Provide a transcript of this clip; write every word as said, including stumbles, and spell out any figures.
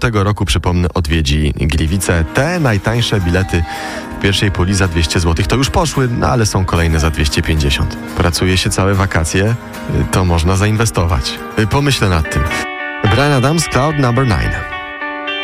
tego roku, przypomnę, odwiedzi Gliwice. Te najtańsze bilety w pierwszej puli za dwieście złotych to już poszły, no ale są kolejne za dwieście pięćdziesiąt. Pracuje się całe wakacje, to można zainwestować. Pomyślę nad tym. Bryan Adams, Cloud number nine.